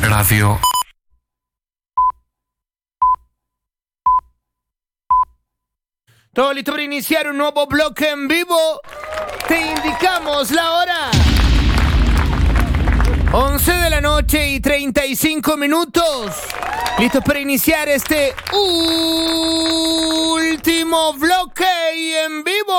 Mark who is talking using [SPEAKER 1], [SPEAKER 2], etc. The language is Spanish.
[SPEAKER 1] Radio.
[SPEAKER 2] Todo listo para iniciar un nuevo bloque en vivo. Te indicamos la hora. 11 de la noche y 35 minutos. Listos para iniciar este último bloque y en vivo.